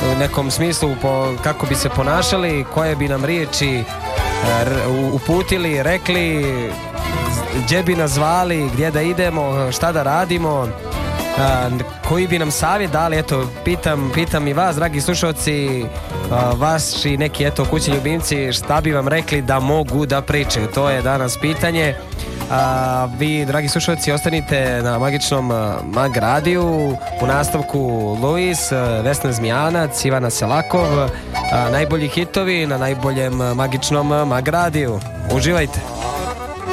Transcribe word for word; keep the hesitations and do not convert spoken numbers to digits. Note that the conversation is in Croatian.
u nekom smislu po, kako bi se ponašali, koje bi nam riječi uputili, rekli, gdje bi nas zvali, gdje da idemo, šta da radimo, koji bi nam savjet dali. Eto, pitam, pitam i vas, dragi slušalci, vaši neki eto kućni ljubimci, šta bi vam rekli da mogu da pričaju. To je danas pitanje. A, vi, dragi slušalci, ostanite na magičnom Mag radiju. U nastavku Luis, Vesna Zmijanac, Ivana Selakov, a, najbolji hitovi na najboljem magičnom Mag radiju. Uživajte.